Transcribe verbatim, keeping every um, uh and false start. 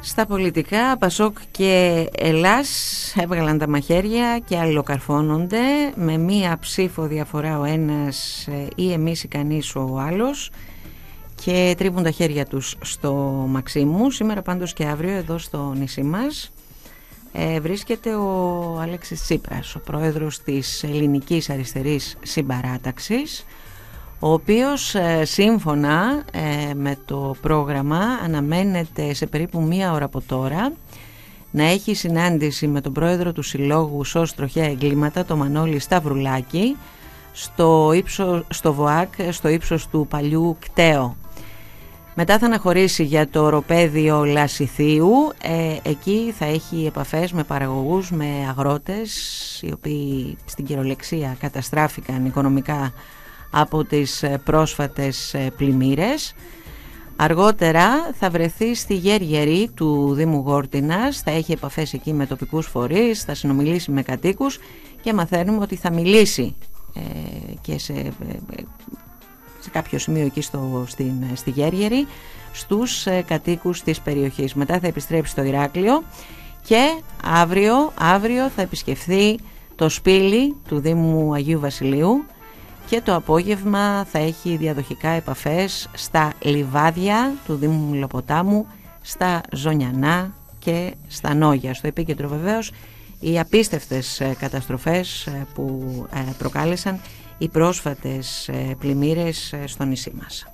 Στα πολιτικά, Πασόκ και Ελλάς έβγαλαν τα μαχαίρια και αλληλοκαρφώνονται με μία ψήφο διαφορά ο ένας ή εμείς ή κανείς ο άλλος και τρίβουν τα χέρια τους στο Μαξίμου. Σήμερα πάντως και αύριο εδώ στο νησί μας ε, βρίσκεται ο Αλέξης Τσίπρας, ο πρόεδρος της Ελληνικής Αριστερής Συμπαράταξης, ο οποίος ε, σύμφωνα ε, με το πρόγραμμα αναμένεται σε περίπου μία ώρα από τώρα να έχει συνάντηση με τον πρόεδρο του Συλλόγου ΣΟΣ Τροχαία Εγκλήματα, το Μανώλη Σταυρουλάκη, στο, ύψο, στο ΒΟΑΚ, στο ύψος του παλιού κτέο. Μετά θα αναχωρήσει για το οροπέδιο Λασιθίου, ε, εκεί θα έχει επαφές με παραγωγούς, με αγρότες, οι οποίοι στην κυριολεξία καταστράφηκαν οικονομικά από τις πρόσφατες πλημμύρες. Αργότερα θα βρεθεί στη Γέργερη του Δήμου Γόρτινας, θα έχει επαφές εκεί με τοπικούς φορείς, θα συνομιλήσει με κατοίκους και μαθαίνουμε ότι θα μιλήσει ε, και σε, ε, σε κάποιο σημείο εκεί στο, στην, στη Γέργερη στους ε, κατοίκους της περιοχής. Μετά θα επιστρέψει στο Ηράκλειο και αύριο, αύριο θα επισκεφθεί το σπήλι του Δήμου Αγίου Βασιλείου και το απόγευμα θα έχει διαδοχικά επαφές στα λιβάδια του Δήμου Μιλοποτάμου, στα Ζωνιανά και στα Νόγια. Στο επίκεντρο βεβαίως οι απίστευτες καταστροφές που προκάλεσαν οι πρόσφατες πλημμύρες στο νησί μας.